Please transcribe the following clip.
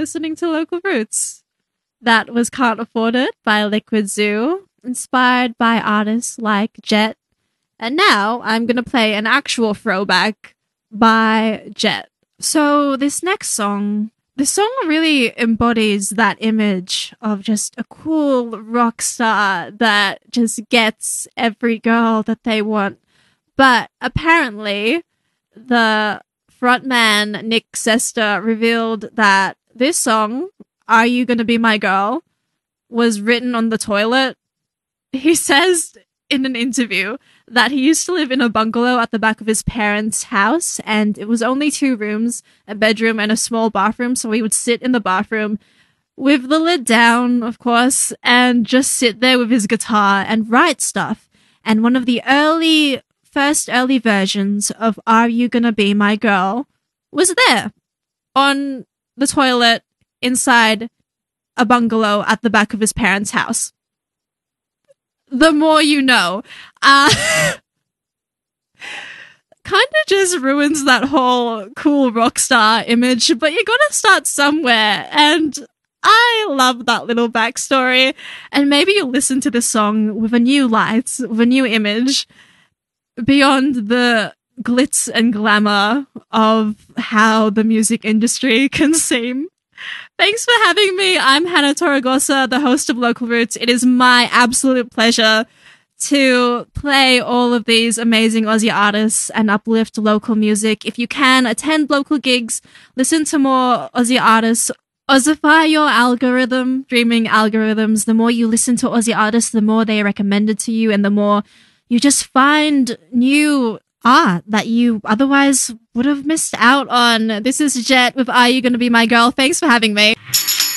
listening to Local Roots. That was Can't Afford It by Liquid Zoo, inspired by artists like Jet. And now I'm going to play an actual throwback by Jet. So this next song, really embodies that image of just a cool rock star that just gets every girl that they want. But apparently, the frontman, Nick Sesta, revealed that this song, Are You Gonna Be My Girl, was written on the toilet. He says in an interview that he used to live in a bungalow at the back of his parents' house, and it was only 2 rooms, a bedroom and a small bathroom, so he would sit in the bathroom with the lid down, of course, and just sit there with his guitar and write stuff. And one of the first early versions of Are You Gonna Be My Girl was there on the toilet inside a bungalow at the back of his parents' house. The more you know. Kind of just ruins that whole cool rock star image, but you gotta start somewhere, and I love that little backstory. And maybe you'll listen to this song with a new light, with a new image, beyond the glitz and glamour of how the music industry can seem. Thanks for having me. I'm Hannah Torregosa, the host of Local Roots. It is my absolute pleasure to play all of these amazing Aussie artists and uplift local music. If you can, attend local gigs, listen to more Aussie artists, Aussify your algorithm, streaming algorithms. The more you listen to Aussie artists, the more they are recommended to you, and the more you just find new art that you otherwise would have missed out on. This is Jet with Are You Gonna Be My Girl? Thanks for having me.